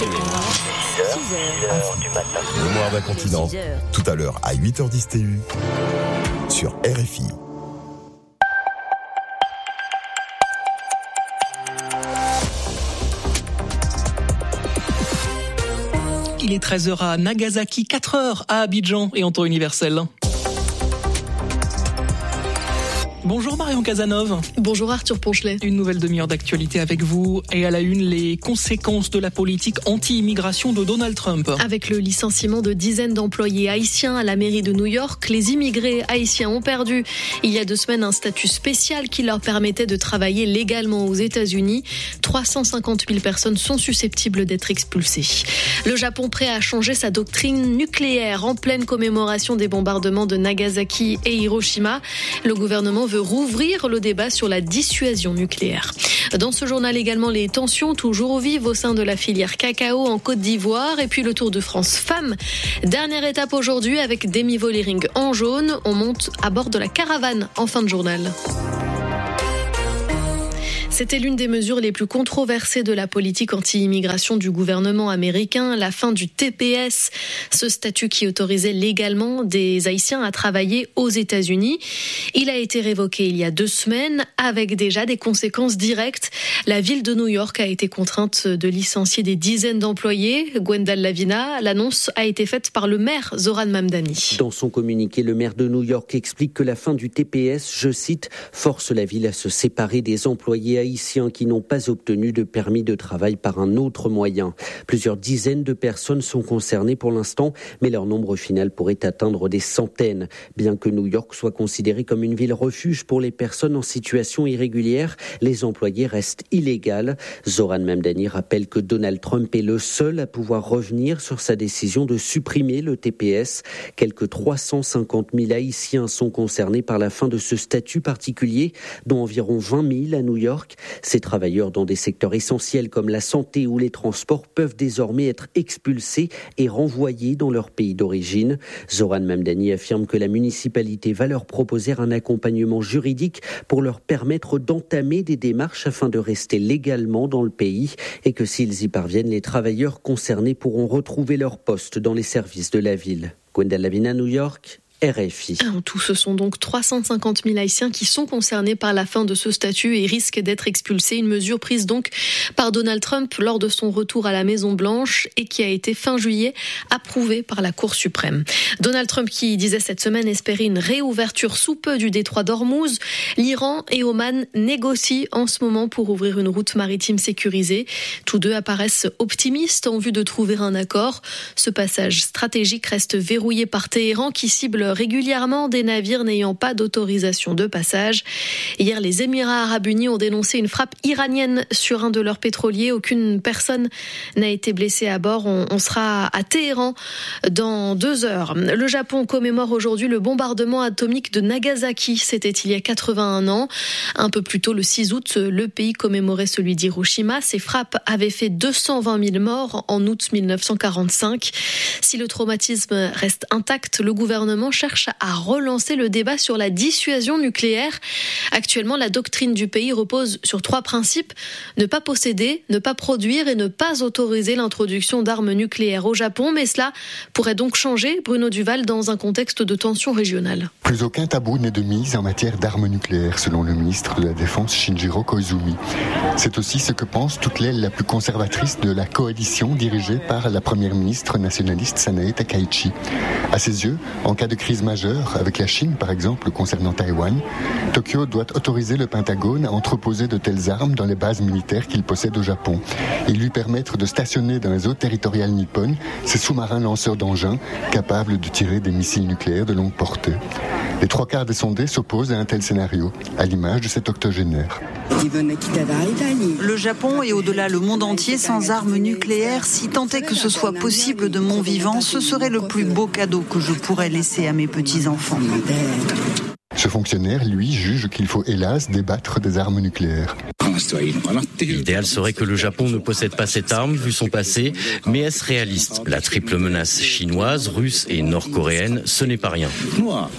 6h du matin. Mémoire d'un continent, tout à l'heure à 8h10 TU sur RFI. Il est 13h à Nagasaki, 4h à Abidjan et en temps universel. Bonjour Marion Casanov. Bonjour Arthur Ponchelet. Une nouvelle demi-heure d'actualité avec vous et à la une, les conséquences de la politique anti-immigration de Donald Trump. Avec le licenciement de dizaines d'employés haïtiens à la mairie de New York, les immigrés haïtiens ont perdu il y a 2 semaines un statut spécial qui leur permettait de travailler légalement aux États-Unis. 350 000 personnes sont susceptibles d'être expulsées. Le Japon prêt à changer sa doctrine nucléaire en pleine commémoration des bombardements de Nagasaki et Hiroshima. Le gouvernement veut rouvrir le débat sur la dissuasion nucléaire. Dans ce journal également, les tensions toujours vives au sein de la filière cacao en Côte d'Ivoire et puis le Tour de France femmes. Dernière étape aujourd'hui avec Demi Vollering en jaune. On monte à bord de la caravane en fin de journal. C'était l'une des mesures les plus controversées de la politique anti-immigration du gouvernement américain, la fin du TPS, ce statut qui autorisait légalement des Haïtiens à travailler aux États-Unis. Il a été révoqué il y a 2 semaines avec déjà des conséquences directes. La ville de New York a été contrainte de licencier des dizaines d'employés. Gwendal Lavina, l'annonce a été faite par le maire Zoran Mamdani. Dans son communiqué, le maire de New York explique que la fin du TPS, je cite, force la ville à se séparer des employés haïtiens qui n'ont pas obtenu de permis de travail par un autre moyen. Plusieurs dizaines de personnes sont concernées pour l'instant, mais leur nombre final pourrait atteindre des centaines. Bien que New York soit considérée comme une ville refuge pour les personnes en situation irrégulière, les employés restent illégaux. Zoran Mamdani rappelle que Donald Trump est le seul à pouvoir revenir sur sa décision de supprimer le TPS. Quelques 350 000 Haïtiens sont concernés par la fin de ce statut particulier, dont environ 20 000 à New York. Ces travailleurs dans des secteurs essentiels comme la santé ou les transports peuvent désormais être expulsés et renvoyés dans leur pays d'origine. Zoran Mamdani affirme que la municipalité va leur proposer un accompagnement juridique pour leur permettre d'entamer des démarches afin de rester légalement dans le pays et que s'ils y parviennent, les travailleurs concernés pourront retrouver leur poste dans les services de la ville. Gwendal Lavina, New York. RFI. En tout, ce sont donc 350 000 Haïtiens qui sont concernés par la fin de ce statut et risquent d'être expulsés. Une mesure prise donc par Donald Trump lors de son retour à la Maison-Blanche et qui a été fin juillet approuvée par la Cour suprême. Donald Trump qui disait cette semaine espérer une réouverture sous peu du détroit d'Ormuz. L'Iran et Oman négocient en ce moment pour ouvrir une route maritime sécurisée. Tous deux apparaissent optimistes en vue de trouver un accord. Ce passage stratégique reste verrouillé par Téhéran qui cible régulièrement des navires n'ayant pas d'autorisation de passage. Hier, les Émirats arabes unis ont dénoncé une frappe iranienne sur un de leurs pétroliers. Aucune personne n'a été blessée à bord. On sera à Téhéran dans 2 heures. Le Japon commémore aujourd'hui le bombardement atomique de Nagasaki. C'était il y a 81 ans. Un peu plus tôt, le 6 août, le pays commémorait celui d'Hiroshima. Ces frappes avaient fait 220 000 morts en août 1945. Si le traumatisme reste intact, le gouvernement cherche à relancer le débat sur la dissuasion nucléaire. Actuellement, la doctrine du pays repose sur 3 principes. Ne pas posséder, ne pas produire et ne pas autoriser l'introduction d'armes nucléaires au Japon. Mais cela pourrait donc changer, Bruno Duval, dans un contexte de tension régionale. Plus aucun tabou n'est de mise en matière d'armes nucléaires, selon le ministre de la Défense Shinjiro Koizumi. C'est aussi ce que pense toute l'aile la plus conservatrice de la coalition dirigée par la première ministre nationaliste Sanae Takaichi. À ses yeux, en cas de crise majeure, avec la Chine par exemple concernant Taïwan, Tokyo doit autoriser le Pentagone à entreposer de telles armes dans les bases militaires qu'il possède au Japon et lui permettre de stationner dans les eaux territoriales nippones ces sous-marins lanceurs d'engins capables de tirer des missiles nucléaires de longue portée. Les 3/4 des sondés s'opposent à un tel scénario, à l'image de cet octogénaire. Le Japon et au-delà le monde entier sans armes nucléaires, si tant est que ce soit possible de mon vivant, ce serait le plus beau cadeau que je pourrais laisser à mes petits-enfants. Ce fonctionnaire, lui, juge qu'il faut hélas débattre des armes nucléaires. L'idéal serait que le Japon ne possède pas cette arme, vu son passé, mais est-ce réaliste ? La triple menace chinoise, russe et nord-coréenne, ce n'est pas rien.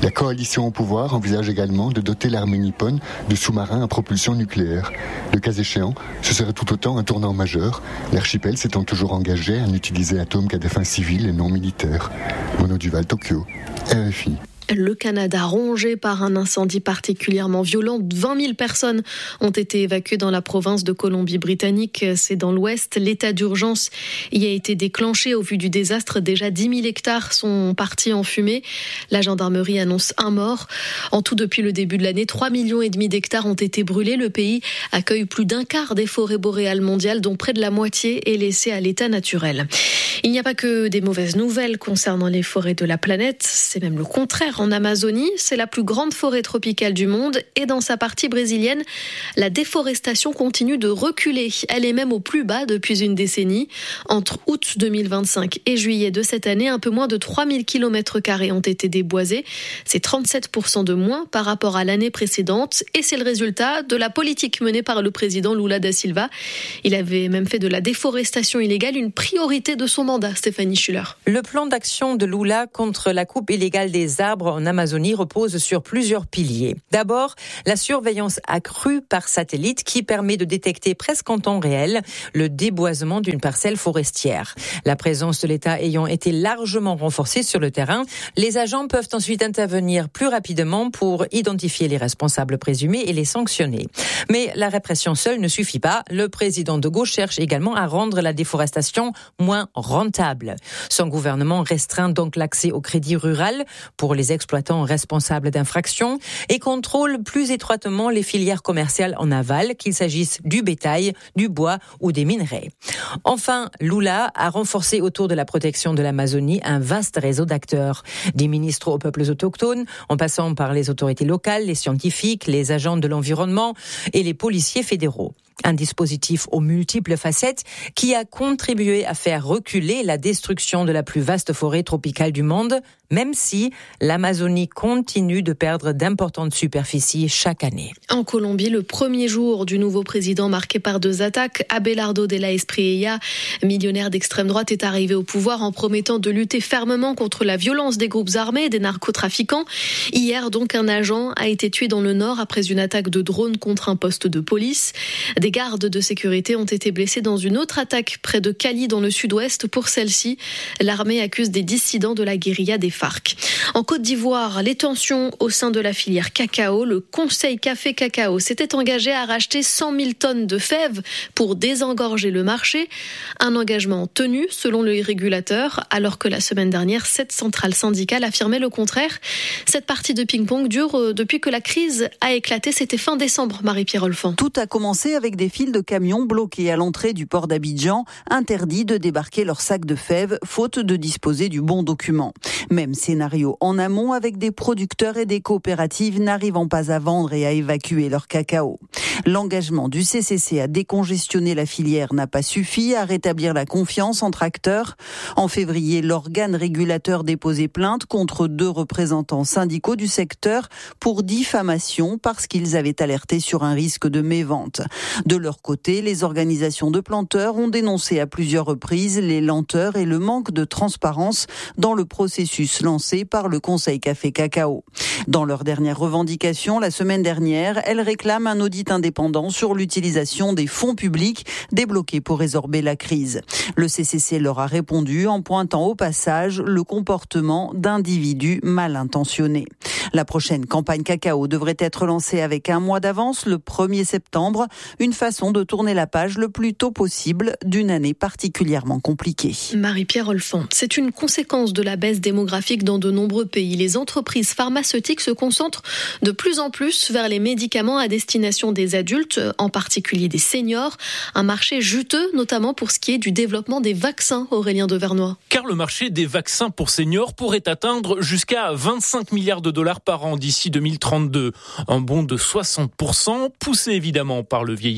La coalition au pouvoir envisage également de doter l'armée nippone de sous-marins à propulsion nucléaire. Le cas échéant, ce serait tout autant un tournant majeur, l'archipel s'étant toujours engagé à n'utiliser l'atome qu'à des fins civiles et non militaires. Mono Duval, Tokyo, RFI. Le Canada rongé par un incendie particulièrement violent. 20 000 personnes ont été évacuées dans la province de Colombie-Britannique. C'est dans l'ouest. L'état d'urgence y a été déclenché au vu du désastre. Déjà 10 000 hectares sont partis en fumée. La gendarmerie annonce un mort. En tout, depuis le début de l'année, 3,5 millions d'hectares ont été brûlés. Le pays accueille plus d'un quart des forêts boréales mondiales, dont près de la moitié est laissée à l'état naturel. Il n'y a pas que des mauvaises nouvelles concernant les forêts de la planète. C'est même le contraire. En Amazonie, c'est la plus grande forêt tropicale du monde et dans sa partie brésilienne, la déforestation continue de reculer. Elle est même au plus bas depuis une décennie. Entre août 2025 et juillet de cette année, un peu moins de 3000 km² ont été déboisés. C'est 37% de moins par rapport à l'année précédente et c'est le résultat de la politique menée par le président Lula da Silva. Il avait même fait de la déforestation illégale une priorité de son mandat, Stéphanie Schuller. Le plan d'action de Lula contre la coupe illégale des arbres en Amazonie repose sur plusieurs piliers. D'abord, la surveillance accrue par satellite qui permet de détecter presque en temps réel le déboisement d'une parcelle forestière. La présence de l'État ayant été largement renforcée sur le terrain, les agents peuvent ensuite intervenir plus rapidement pour identifier les responsables présumés et les sanctionner. Mais la répression seule ne suffit pas. Le président de gauche cherche également à rendre la déforestation moins rentable. Son gouvernement restreint donc l'accès au crédit rural pour les exploitants responsables d'infractions et contrôle plus étroitement les filières commerciales en aval, qu'il s'agisse du bétail, du bois ou des minerais. Enfin, Lula a renforcé autour de la protection de l'Amazonie un vaste réseau d'acteurs, des ministres aux peuples autochtones, en passant par les autorités locales, les scientifiques, les agents de l'environnement et les policiers fédéraux. Un dispositif aux multiples facettes qui a contribué à faire reculer la destruction de la plus vaste forêt tropicale du monde, même si l'Amazonie continue de perdre d'importantes superficies chaque année. En Colombie, le premier jour du nouveau président marqué par 2 attaques, Abelardo de la Espriella, millionnaire d'extrême droite, est arrivé au pouvoir en promettant de lutter fermement contre la violence des groupes armés et des narcotrafiquants. Hier, donc, un agent a été tué dans le nord après une attaque de drone contre un poste de police. Des gardes de sécurité ont été blessés dans une autre attaque près de Cali dans le sud-ouest. Pour celle-ci, l'armée accuse des dissidents de la guérilla des FARC. En Côte d'Ivoire, les tensions au sein de la filière cacao. Le Conseil Café Cacao s'était engagé à racheter 100 000 tonnes de fèves pour désengorger le marché. Un engagement tenu selon le régulateur, alors que la semaine dernière, 7 centrales syndicales affirmaient le contraire. Cette partie de ping-pong dure depuis que la crise a éclaté. C'était fin décembre, Marie-Pierre Olfan. Tout a commencé avec des files de camions bloqués à l'entrée du port d'Abidjan, interdits de débarquer leurs sacs de fèves, faute de disposer du bon document. Même scénario en amont, avec des producteurs et des coopératives n'arrivant pas à vendre et à évacuer leur cacao. L'engagement du CCC à décongestionner la filière n'a pas suffi à rétablir la confiance entre acteurs. En février, l'organe régulateur déposait plainte contre 2 représentants syndicaux du secteur pour diffamation parce qu'ils avaient alerté sur un risque de mévente. De leur côté, les organisations de planteurs ont dénoncé à plusieurs reprises les lenteurs et le manque de transparence dans le processus lancé par le Conseil Café Cacao. Dans leur dernière revendication, la semaine dernière, elles réclament un audit indépendant sur l'utilisation des fonds publics débloqués pour résorber la crise. Le CCC leur a répondu en pointant au passage le comportement d'individus mal intentionnés. La prochaine campagne cacao devrait être lancée avec un mois d'avance, le 1er septembre, une façon de tourner la page le plus tôt possible d'une année particulièrement compliquée. Marie-Pierre Olfan, c'est une conséquence de la baisse démographique dans de nombreux pays. Les entreprises pharmaceutiques se concentrent de plus en plus vers les médicaments à destination des adultes, en particulier des seniors. Un marché juteux, notamment pour ce qui est du développement des vaccins, Aurélien Devernois. Car le marché des vaccins pour seniors pourrait atteindre jusqu'à 25 milliards de dollars par an d'ici 2032. Un bond de 60%, poussé évidemment par le vieillissement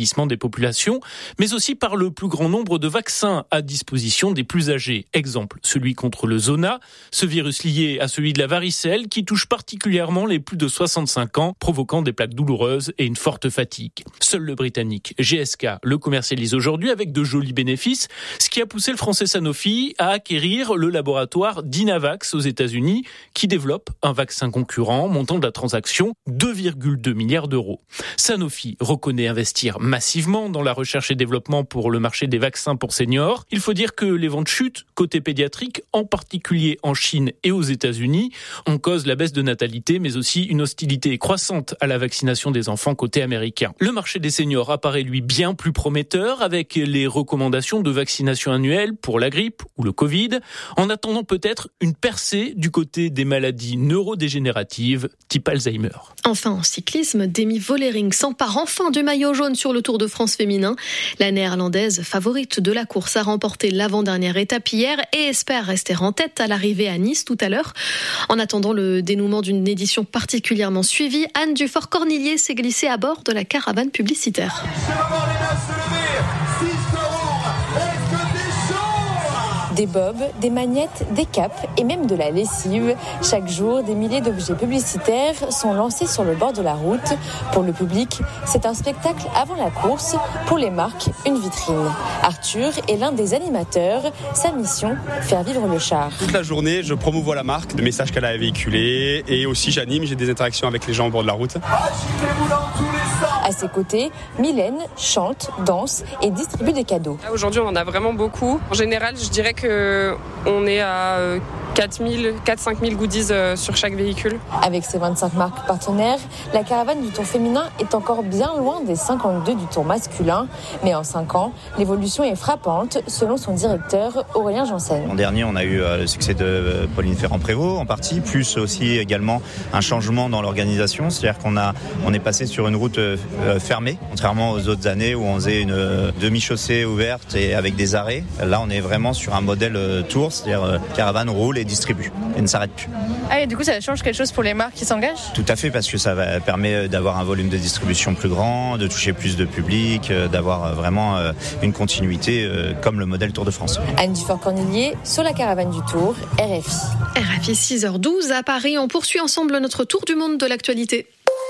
vieillissement des populations, mais aussi par le plus grand nombre de vaccins à disposition des plus âgés. Exemple, celui contre le zona, ce virus lié à celui de la varicelle qui touche particulièrement les plus de 65 ans, provoquant des plaques douloureuses et une forte fatigue. Seul le britannique GSK le commercialise aujourd'hui avec de jolis bénéfices, ce qui a poussé le français Sanofi à acquérir le laboratoire Dynavax aux États-Unis, qui développe un vaccin concurrent, montant de la transaction 2,2 milliards d'euros. Sanofi reconnaît investir massivement dans la recherche et développement pour le marché des vaccins pour seniors. Il faut dire que les ventes chutent côté pédiatrique, en particulier en Chine et aux États-Unis. On cause la baisse de natalité, mais aussi une hostilité croissante à la vaccination des enfants côté américain. Le marché des seniors apparaît lui bien plus prometteur avec les recommandations de vaccination annuelle pour la grippe ou le Covid, en attendant peut-être une percée du côté des maladies neurodégénératives type Alzheimer. Enfin en cyclisme, Demi Vollering s'empare enfin du maillot jaune sur le Tour de France féminin. La néerlandaise, favorite de la course, a remporté l'avant-dernière étape hier et espère rester en tête à l'arrivée à Nice tout à l'heure. En attendant le dénouement d'une édition particulièrement suivie, Anne Dufort-Cornillier s'est glissée à bord de la caravane publicitaire. Des bobs, des magnettes, des capes et même de la lessive. Chaque jour, des milliers d'objets publicitaires sont lancés sur le bord de la route. Pour le public, c'est un spectacle avant la course. Pour les marques, une vitrine. Arthur est l'un des animateurs. Sa mission, faire vivre le char. Toute la journée, je promouvois la marque, le message qu'elle a véhiculé et aussi j'anime, j'ai des interactions avec les gens au bord de la route. À ses côtés, Mylène chante, danse et distribue des cadeaux. Aujourd'hui, on en a vraiment beaucoup. En général, je dirais qu'on est à 4-5 000 goodies sur chaque véhicule. Avec ses 25 marques partenaires, la caravane du Tour féminin est encore bien loin des 52 du Tour masculin. Mais en 5 ans, l'évolution est frappante, selon son directeur Aurélien Janssen. L'an dernier, on a eu le succès de Pauline Ferrand-Prévot en partie, plus aussi également un changement dans l'organisation. C'est-à-dire qu'on est passé sur une route fermée, contrairement aux autres années où on faisait une demi-chaussée ouverte et avec des arrêts. Là, on est vraiment sur un modèle Tour, c'est-à-dire caravane roule et distribue et ne s'arrête plus. Ah, et du coup, ça change quelque chose pour les marques qui s'engagent ? Tout à fait, parce que ça permet d'avoir un volume de distribution plus grand, de toucher plus de public, d'avoir vraiment une continuité comme le modèle Tour de France. Anne Dufort-Cornillier sur la caravane du Tour, RFI. RFI 6h12 à Paris, on poursuit ensemble notre tour du monde de l'actualité.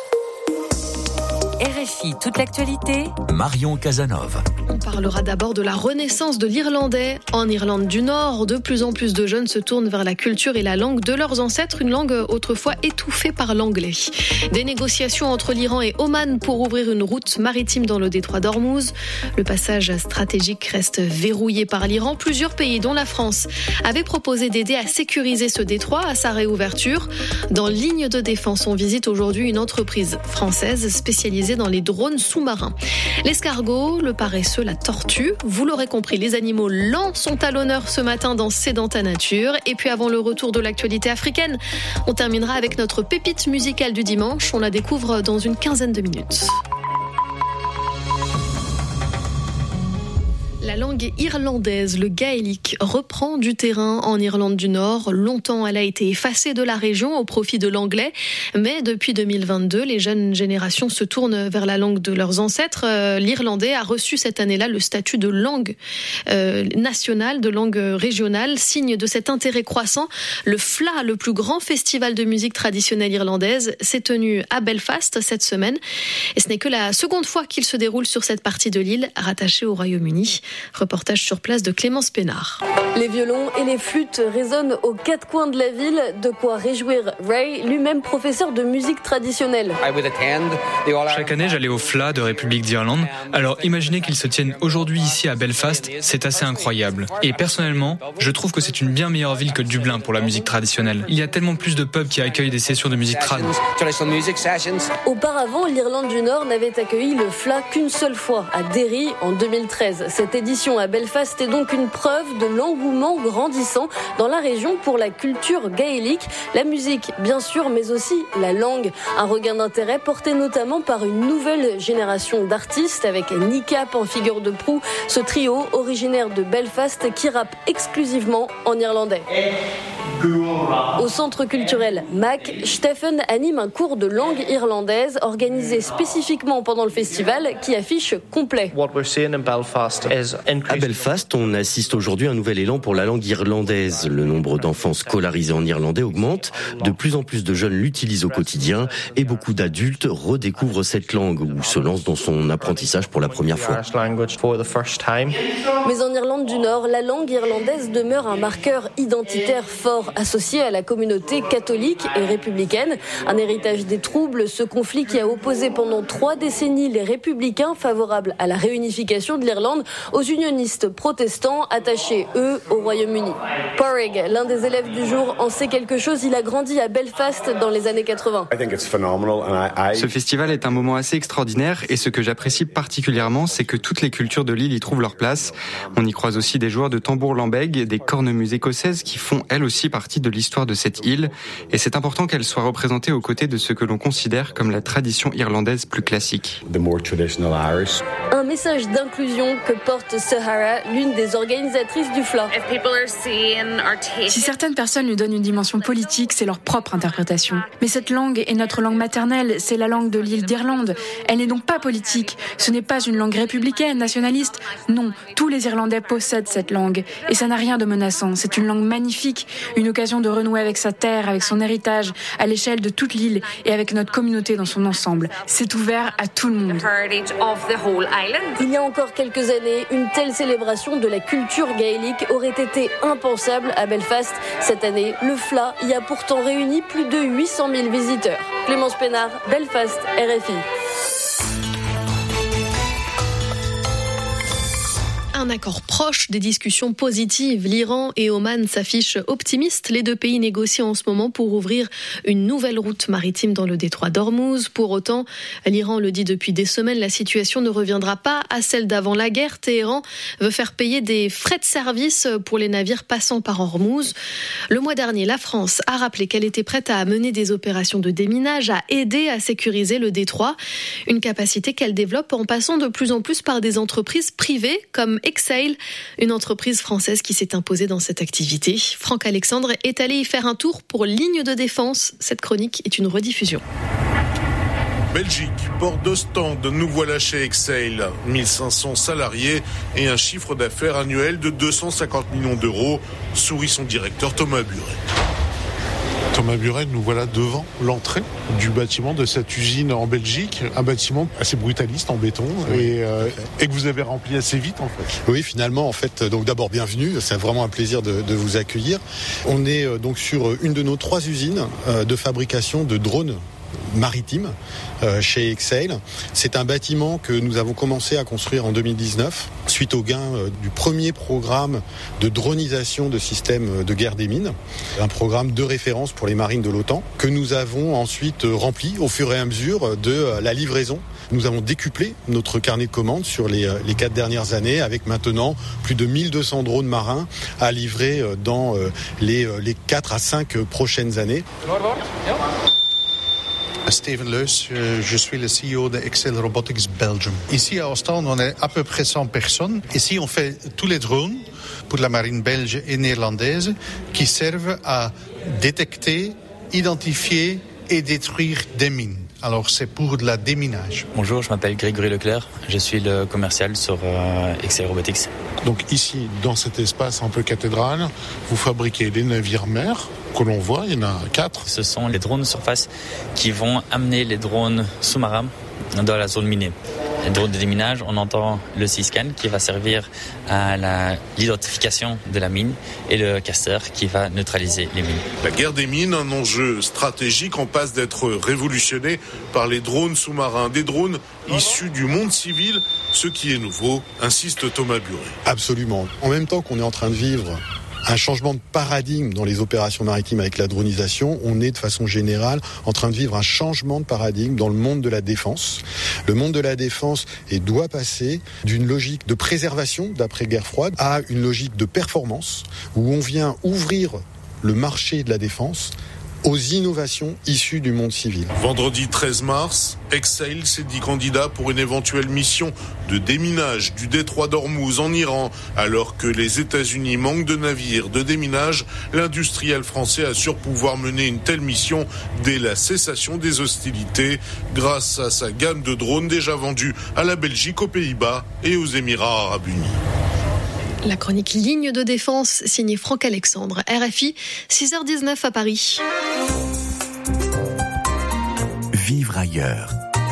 RFI, toute l'actualité. Marion Casanov. On parlera d'abord de la renaissance de l'irlandais. En Irlande du Nord, de plus en plus de jeunes se tournent vers la culture et la langue de leurs ancêtres, une langue autrefois étouffée par l'anglais. Des négociations entre l'Iran et Oman pour ouvrir une route maritime dans le détroit d'Ormuz. Le passage stratégique reste verrouillé par l'Iran. Plusieurs pays, dont la France, avaient proposé d'aider à sécuriser ce détroit à sa réouverture. Dans Ligne de défense, on visite aujourd'hui une entreprise française spécialisée dans les drones sous-marins. L'escargot, le paresseux, la tortue. Vous l'aurez compris, les animaux lents sont à l'honneur ce matin dans C'est dans ta nature. Et puis avant le retour de l'actualité africaine, on terminera avec notre pépite musicale du dimanche. On la découvre dans une quinzaine de minutes. La langue irlandaise, le gaélique, reprend du terrain en Irlande du Nord. Longtemps, elle a été effacée de la région au profit de l'anglais. Mais depuis 2022, les jeunes générations se tournent vers la langue de leurs ancêtres. L'irlandais a reçu cette année-là le statut de langue nationale, de langue régionale. Signe de cet intérêt croissant, le FLA, le plus grand festival de musique traditionnelle irlandaise, s'est tenu à Belfast cette semaine. Et ce n'est que la seconde fois qu'il se déroule sur cette partie de l'île, rattachée au Royaume-Uni. Reportage sur place de Clémence Pénard. Les violons et les flûtes résonnent aux quatre coins de la ville, de quoi réjouir Ray, lui-même professeur de musique traditionnelle. Chaque année, j'allais au FLA de République d'Irlande. Alors imaginez qu'il se tienne aujourd'hui ici à Belfast, c'est assez incroyable. Et personnellement, je trouve que c'est une bien meilleure ville que Dublin pour la musique traditionnelle. Il y a tellement plus de pubs qui accueillent des sessions de musique trad. Auparavant, l'Irlande du Nord n'avait accueilli le FLA qu'une seule fois, à Derry en 2013. Cette édition à Belfast est donc une preuve de l'engouement grandissant dans la région pour la culture gaélique, la musique bien sûr, mais aussi la langue. Un regain d'intérêt porté notamment par une nouvelle génération d'artistes avec Nick Cap en figure de proue, ce trio originaire de Belfast qui rappe exclusivement en irlandais. Au centre culturel MAC, Stephen anime un cours de langue irlandaise organisé spécifiquement pendant le festival qui affiche complet. À Belfast, on assiste aujourd'hui à un nouvel élan pour la langue irlandaise. Le nombre d'enfants scolarisés en irlandais augmente, de plus en plus de jeunes l'utilisent au quotidien et beaucoup d'adultes redécouvrent cette langue ou se lancent dans son apprentissage pour la première fois. Mais en Irlande du Nord, la langue irlandaise demeure un marqueur identitaire fort associé à la communauté catholique et républicaine. Un héritage des troubles, ce conflit qui a opposé pendant 3 décennies les républicains favorables à la réunification de l'Irlande aux unionistes protestants attachés, eux, au Royaume-Uni. Porrig, l'un des élèves du jour, en sait quelque chose. Il a grandi à Belfast dans les années 80. Ce festival est un moment assez extraordinaire et ce que j'apprécie particulièrement, c'est que toutes les cultures de l'île y trouvent leur place. On y croise aussi des joueurs de tambour-lambègue, des cornemuses écossaises qui font elles aussi partie de l'histoire de cette île et c'est important qu'elles soient représentées aux côtés de ce que l'on considère comme la tradition irlandaise plus classique. Un message d'inclusion que porte Sahara, l'une des organisatrices du FLA. Si certaines personnes lui donnent une dimension politique, c'est leur propre interprétation. Mais cette langue est notre langue maternelle, c'est la langue de l'île d'Irlande. Elle n'est donc pas politique. Ce n'est pas une langue républicaine, nationaliste. Non, tous les Irlandais possèdent cette langue. Et ça n'a rien de menaçant. C'est une langue magnifique, une occasion de renouer avec sa terre, avec son héritage, à l'échelle de toute l'île et avec notre communauté dans son ensemble. C'est ouvert à tout le monde. Il y a encore quelques années, une telle célébration de la culture gaélique aurait été impensable à Belfast. Cette année, le FLA y a pourtant réuni plus de 800 000 visiteurs. Clémence Pénard, Belfast, RFI. Un accord proche, des discussions positives. L'Iran et Oman s'affichent optimistes. Les 2 pays négocient en ce moment pour ouvrir une nouvelle route maritime dans le détroit d'Ormuz. Pour autant, l'Iran le dit depuis des semaines, la situation ne reviendra pas à celle d'avant la guerre. Téhéran veut faire payer des frais de service pour les navires passant par Ormuz. Le mois dernier, la France a rappelé qu'elle était prête à mener des opérations de déminage, à aider à sécuriser le détroit. Une capacité qu'elle développe en passant de plus en plus par des entreprises privées comme Exail, une entreprise française qui s'est imposée dans cette activité. Franck Alexandre est allé y faire un tour pour Ligne de Défense. Cette chronique est une rediffusion. Belgique, port d'Ostende, nous voilà chez Exail. 1500 salariés et un chiffre d'affaires annuel de 250 millions d'euros, sourit son directeur Thomas Buret. Thomas Buret, nous voilà devant l'entrée du bâtiment de cette usine en Belgique, un bâtiment assez brutaliste en béton et que vous avez rempli assez vite en fait. Oui, finalement, en fait, donc d'abord bienvenue, c'est vraiment un plaisir de vous accueillir. On est donc sur une de nos 3 usines de fabrication de drones maritime chez Exail. C'est un bâtiment que nous avons commencé à construire en 2019 suite au gain du premier programme de dronisation de systèmes de guerre des mines, un programme de référence pour les marines de l'OTAN que nous avons ensuite rempli au fur et à mesure de la livraison. Nous avons décuplé notre carnet de commandes sur les 4 dernières années avec maintenant plus de 1200 drones marins à livrer dans les 4 à 5 prochaines années. Steven Leus, je suis le CEO de Exail Robotics Belgium. Ici à Ostende, on est à peu près 100 personnes. Ici, on fait tous les drones pour la marine belge et néerlandaise qui servent à détecter, identifier et détruire des mines. Alors, c'est pour de la déminage. Bonjour, je m'appelle Grégory Leclerc. Je suis le commercial sur Exail Robotics. Donc ici, dans cet espace un peu cathédrale, vous fabriquez des navires-mers que l'on voit, il y en a 4. Ce sont les drones surface qui vont amener les drones sous-marins dans la zone minée. Les drones de déminage, on entend le C-scan qui va servir à l'identification de la mine et le caster qui va neutraliser les mines. La guerre des mines, un enjeu stratégique en passe d'être révolutionné par les drones sous-marins. Des drones issus du monde civil, ce qui est nouveau, insiste Thomas Buret. Absolument. En même temps qu'on est en train de vivre un changement de paradigme dans les opérations maritimes avec la dronisation, on est de façon générale en train de vivre un changement de paradigme dans le monde de la défense. Le monde de la défense doit passer d'une logique de préservation d'après-guerre froide à une logique de performance où on vient ouvrir le marché de la défense aux innovations issues du monde civil. Vendredi 13 mars, Exail s'est dit candidat pour une éventuelle mission de déminage du détroit d'Ormuz en Iran. Alors que les États-Unis manquent de navires de déminage, l'industriel français assure pouvoir mener une telle mission dès la cessation des hostilités grâce à sa gamme de drones déjà vendus à la Belgique, aux Pays-Bas et aux Émirats arabes unis. La chronique Ligne de défense, signée Franck Alexandre. RFI, 6h19 à Paris. Vivre ailleurs.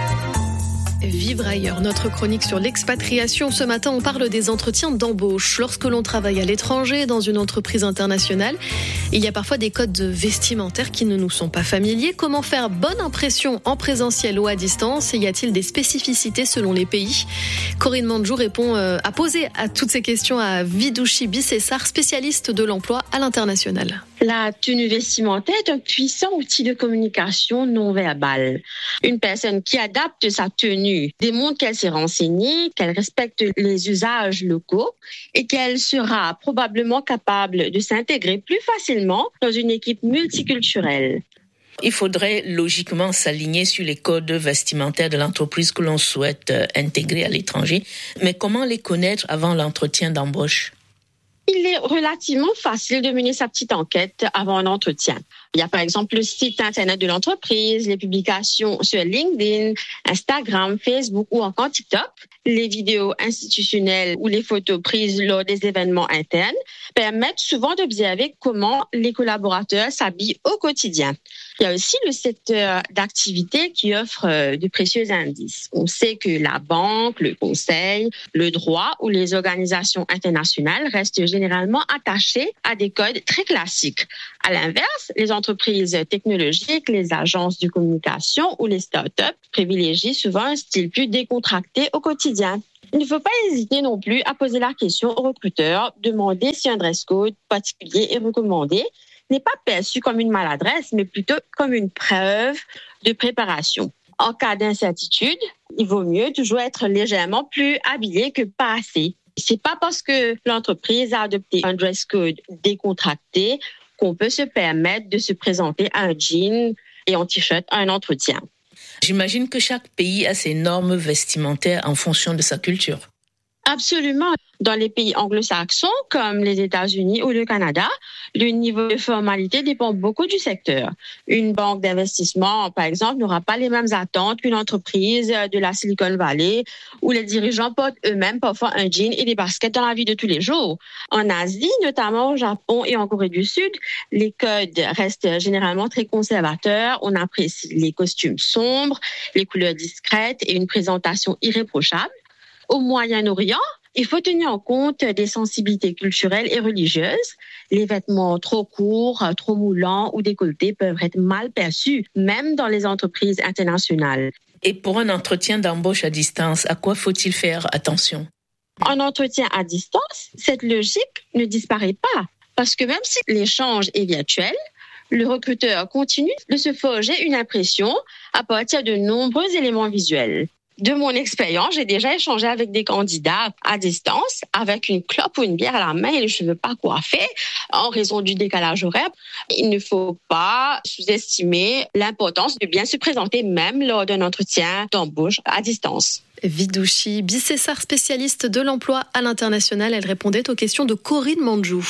Vivre ailleurs, notre chronique sur l'expatriation. Ce matin, on parle des entretiens d'embauche. Lorsque l'on travaille à l'étranger, dans une entreprise internationale, il y a parfois des codes vestimentaires qui ne nous sont pas familiers. Comment faire bonne impression en présentiel ou à distance? Y a-t-il des spécificités selon les pays? Corinne Mandjou a posé à toutes ces questions à Vidouchi Bissessar, spécialiste de l'emploi à l'international. La tenue vestimentaire est un puissant outil de communication non verbale. Une personne qui adapte sa tenue démontre qu'elle s'est renseignée, qu'elle respecte les usages locaux et qu'elle sera probablement capable de s'intégrer plus facilement dans une équipe multiculturelle. Il faudrait logiquement s'aligner sur les codes vestimentaires de l'entreprise que l'on souhaite intégrer à l'étranger. Mais comment les connaître avant l'entretien d'embauche ? Il est relativement facile de mener sa petite enquête avant un entretien. Il y a par exemple le site internet de l'entreprise, les publications sur LinkedIn, Instagram, Facebook ou encore TikTok. Les vidéos institutionnelles ou les photos prises lors des événements internes permettent souvent d'observer comment les collaborateurs s'habillent au quotidien. Il y a aussi le secteur d'activité qui offre de précieux indices. On sait que la banque, le conseil, le droit ou les organisations internationales restent généralement attachés à des codes très classiques. À l'inverse, les entreprises technologiques, les agences de communication ou les startups privilégient souvent un style plus décontracté au quotidien. Il ne faut pas hésiter non plus à poser la question aux recruteurs, demander si un dress code particulier est recommandé, n'est pas perçu comme une maladresse, mais plutôt comme une preuve de préparation. En cas d'incertitude, il vaut mieux toujours être légèrement plus habillé que pas assez. C'est pas parce que l'entreprise a adopté un dress code décontracté qu'on peut se permettre de se présenter en jean et en t-shirt à un entretien. J'imagine que chaque pays a ses normes vestimentaires en fonction de sa culture. Absolument. Dans les pays anglo-saxons, comme les États-Unis ou le Canada, le niveau de formalité dépend beaucoup du secteur. Une banque d'investissement, par exemple, n'aura pas les mêmes attentes qu'une entreprise de la Silicon Valley, où les dirigeants portent eux-mêmes parfois un jean et des baskets dans la vie de tous les jours. En Asie, notamment au Japon et en Corée du Sud, les codes restent généralement très conservateurs. On apprécie les costumes sombres, les couleurs discrètes et une présentation irréprochable. Au Moyen-Orient, il faut tenir en compte des sensibilités culturelles et religieuses. Les vêtements trop courts, trop moulants ou décolletés peuvent être mal perçus, même dans les entreprises internationales. Et pour un entretien d'embauche à distance, à quoi faut-il faire attention? En entretien à distance, cette logique ne disparaît pas. Parce que même si l'échange est virtuel, le recruteur continue de se forger une impression à partir de nombreux éléments visuels. De mon expérience, j'ai déjà échangé avec des candidats à distance, avec une clope ou une bière à la main et les cheveux pas coiffés, en raison du décalage horaire. Il ne faut pas sous-estimer l'importance de bien se présenter, même lors d'un entretien d'embauche à distance. Vidouchi Bissessar, spécialiste de l'emploi à l'international, elle répondait aux questions de Corinne Mandjou.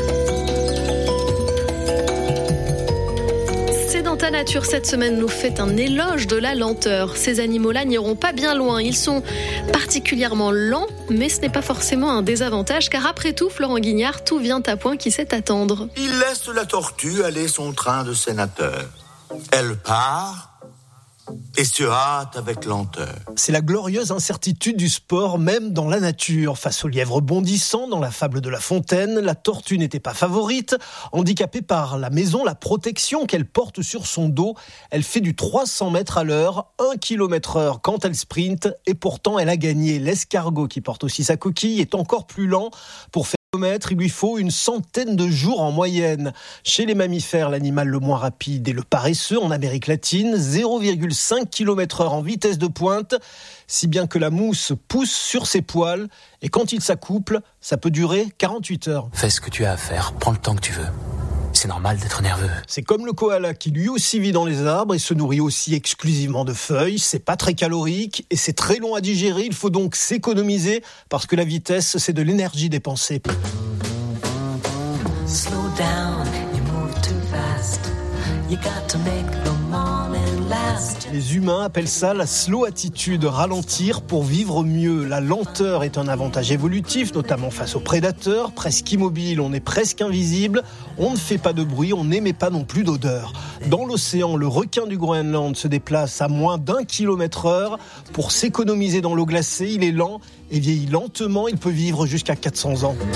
Ta nature cette semaine nous fait un éloge de la lenteur. Ces animaux-là n'iront pas bien loin. Ils sont particulièrement lents, mais ce n'est pas forcément un désavantage, car après tout, Florent Guignard, tout vient à point qui sait attendre. Il laisse la tortue aller son train de sénateur. Elle part et se hâte avec lenteur. C'est la glorieuse incertitude du sport, même dans la nature. Face au lièvre bondissant dans la fable de La Fontaine, la tortue n'était pas favorite. Handicapée par la maison, la protection qu'elle porte sur son dos, elle fait du 300 mètres à l'heure, 1 km/h quand elle sprinte, et pourtant elle a gagné. L'escargot, qui porte aussi sa coquille, est encore plus lent. Pour faire il lui faut une centaine de jours en moyenne. Chez les mammifères, l'animal le moins rapide est le paresseux en Amérique latine, 0,5 km/h en vitesse de pointe, si bien que la mousse pousse sur ses poils et quand il s'accouple, ça peut durer 48 heures. Fais ce que tu as à faire, prends le temps que tu veux. c'est normal d'être nerveux. C'est comme le koala qui lui aussi vit dans les arbres et se nourrit aussi exclusivement de feuilles. C'est pas très calorique et c'est très long à digérer. Il faut donc s'économiser parce que la vitesse, c'est de l'énergie dépensée. Slow down, you move too fast. You got to make the morning last. Les humains appellent ça la slow attitude, ralentir pour vivre mieux. La lenteur est un avantage évolutif, notamment face aux prédateurs. Presque immobile, on est presque invisible, on ne fait pas de bruit, on n'émet pas non plus d'odeur. Dans l'océan, le requin du Groenland se déplace à moins d'1 km/h. Pour s'économiser dans l'eau glacée, il est lent et vieillit lentement, il peut vivre jusqu'à 400 ans.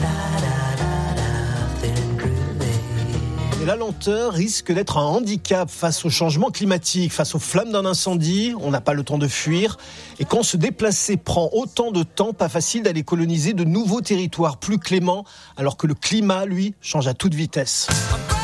Et la lenteur risque d'être un handicap face au changement climatique, face aux flammes d'un incendie. On n'a pas le temps de fuir. Et quand se déplacer prend autant de temps, pas facile d'aller coloniser de nouveaux territoires plus cléments, alors que le climat, lui, change à toute vitesse.